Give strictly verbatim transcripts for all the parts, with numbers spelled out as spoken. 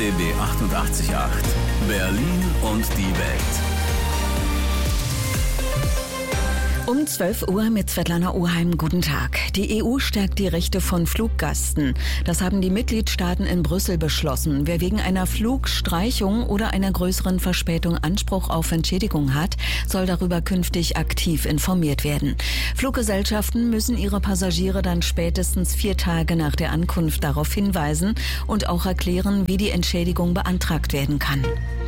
B B achtundachtzig Komma acht. Berlin und die Welt. Um zwölf Uhr mit Svetlana Oheim. Guten Tag. Die E U stärkt die Rechte von Fluggästen. Das haben die Mitgliedstaaten in Brüssel beschlossen. Wer wegen einer Flugstreichung oder einer größeren Verspätung Anspruch auf Entschädigung hat, soll darüber künftig aktiv informiert werden. Fluggesellschaften müssen ihre Passagiere dann spätestens vier Tage nach der Ankunft darauf hinweisen und auch erklären, wie die Entschädigung beantragt werden kann.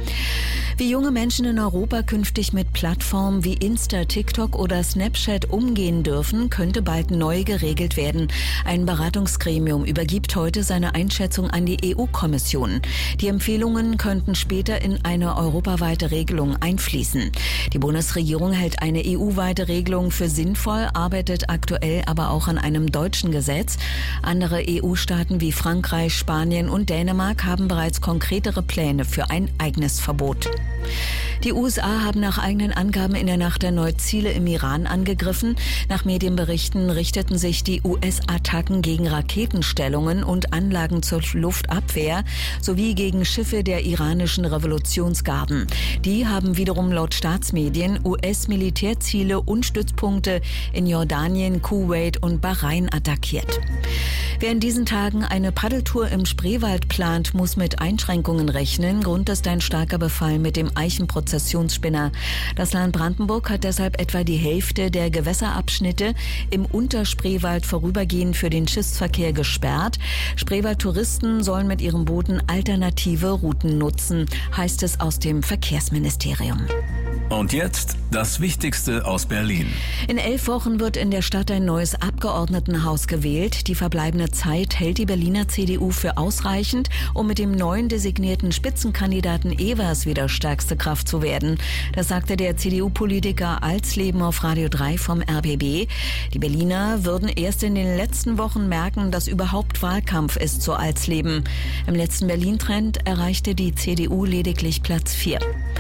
Wie junge Menschen in Europa künftig mit Plattformen wie Insta, TikTok oder Snapchat umgehen dürfen, könnte bald neu geregelt werden. Ein Beratungsgremium übergibt heute seine Einschätzung an die E U-Kommission. Die Empfehlungen könnten später in eine europaweite Regelung einfließen. Die Bundesregierung hält eine E U-weite Regelung für sinnvoll, arbeitet aktuell aber auch an einem deutschen Gesetz. Andere E U-Staaten wie Frankreich, Spanien und Dänemark haben bereits konkretere Pläne für ein eigenes Verbot. Die U S A haben nach eigenen Angaben in der Nacht erneut Ziele im Iran angegriffen. Nach Medienberichten richteten sich die U S-Attacken gegen Raketenstellungen und Anlagen zur Luftabwehr sowie gegen Schiffe der iranischen Revolutionsgarden. Die haben wiederum laut Staatsmedien U S-Militärziele und Stützpunkte in Jordanien, Kuwait und Bahrain attackiert. Wer in diesen Tagen eine Paddeltour im Spreewald plant, muss mit Einschränkungen rechnen. Grund ist ein starker Befall mit dem Eichenprozessionsspinner. Das Land Brandenburg hat deshalb etwa die Hälfte der Gewässerabschnitte im Unterspreewald vorübergehend für den Schiffsverkehr gesperrt. Spreewald-Touristen sollen mit ihren Booten alternative Routen nutzen, heißt es aus dem Verkehrsministerium. Und jetzt das Wichtigste aus Berlin. In elf Wochen wird in der Stadt ein neues Abgeordnetenhaus gewählt. Die verbleibende Zeit hält die Berliner C D U für ausreichend, um mit dem neuen designierten Spitzenkandidaten Evers wieder stärkste Kraft zu werden. Das sagte der C D U-Politiker Alsleben auf Radio drei vom R B B. Die Berliner würden erst in den letzten Wochen merken, dass überhaupt Wahlkampf ist, so Alsleben. Im letzten Berlin-Trend erreichte die C D U lediglich Platz vier.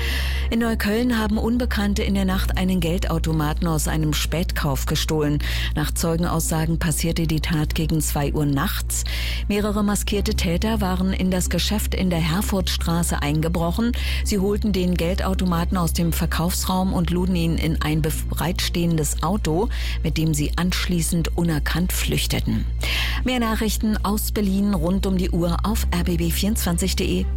In Neukölln haben Unbekannte in der Nacht einen Geldautomaten aus einem Spätkauf gestohlen. Nach Zeugenaussagen passierte die Tat gegen zwei Uhr nachts. Mehrere maskierte Täter waren in das Geschäft in der Herfordstraße eingebrochen. Sie holten den Geldautomaten aus dem Verkaufsraum und luden ihn in ein bereitstehendes Auto, mit dem sie anschließend unerkannt flüchteten. Mehr Nachrichten aus Berlin rund um die Uhr auf r b b vierundzwanzig punkt d e.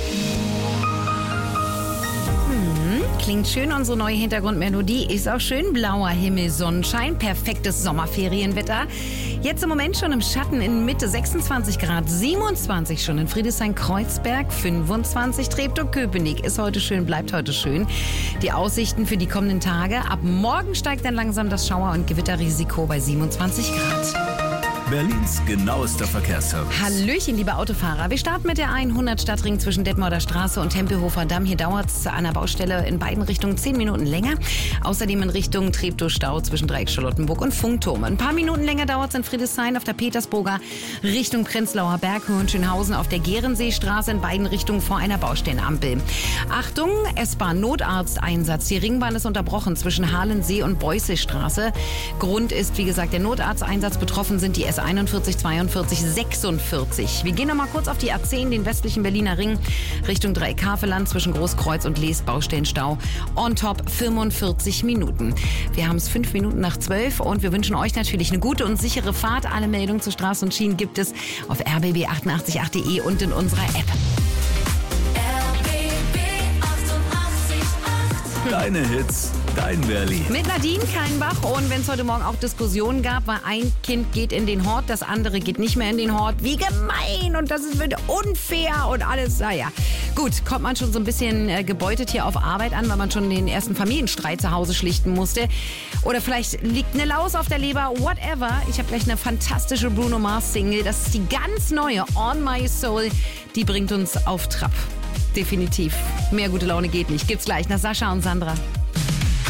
Klingt schön, unsere neue Hintergrundmelodie ist auch schön. Blauer Himmel, Sonnenschein, perfektes Sommerferienwetter. Jetzt im Moment schon im Schatten in Mitte sechsundzwanzig Grad, siebenundzwanzig schon in Friedrichshain-Kreuzberg, fünfundzwanzig Treptow-Köpenick. Ist heute schön, bleibt heute schön. Die Aussichten für die kommenden Tage. Ab morgen steigt dann langsam das Schauer- und Gewitterrisiko bei siebenundzwanzig Grad. Berlins genauester Verkehrsservice. Hallöchen, liebe Autofahrer. Wir starten mit der hundert Stadtring zwischen Detmolder Straße und Tempelhofer Damm. Hier dauert es an der Baustelle in beiden Richtungen zehn Minuten länger. Außerdem in Richtung Treptow-Stau zwischen Dreieck Charlottenburg und Funkturm. Ein paar Minuten länger dauert es in Friedrichshain auf der Petersburger Richtung Prenzlauer Berg, Hohenschönhausen auf der Gehrenseestraße in beiden Richtungen vor einer Baustellenampel. Achtung, S-Bahn-Notarzteinsatz. Die Ringbahn ist unterbrochen zwischen Halensee und Beußestraße. Grund ist, wie gesagt, der Notarzteinsatz. Betroffen sind die S einundvierzig, zweiundvierzig, sechsundvierzig. Wir gehen noch mal kurz auf die A zehn, den westlichen Berliner Ring, Richtung Dreieck-Haveland zwischen Großkreuz und Lees, Baustellenstau. On top fünfundvierzig Minuten. Wir haben es fünf Minuten nach zwölf und wir wünschen euch natürlich eine gute und sichere Fahrt. Alle Meldungen zu Straßen und Schienen gibt es auf r b b achtundachtzig punkt acht punkt d e und in unserer App. Deine Hits, dein Berlin. Mit Nadine Keinbach. Und wenn es heute Morgen auch Diskussionen gab, weil ein Kind geht in den Hort, das andere geht nicht mehr in den Hort. Wie gemein und das ist unfair und alles. Naja, gut, kommt man schon so ein bisschen äh, gebeutet hier auf Arbeit an, weil man schon den ersten Familienstreit zu Hause schlichten musste. Oder vielleicht liegt eine Laus auf der Leber, whatever. Ich habe gleich eine fantastische Bruno Mars Single. Das ist die ganz neue On My Soul. Die bringt uns auf Trab. Definitiv. Mehr gute Laune geht nicht. Gibt's gleich nach Sascha und Sandra.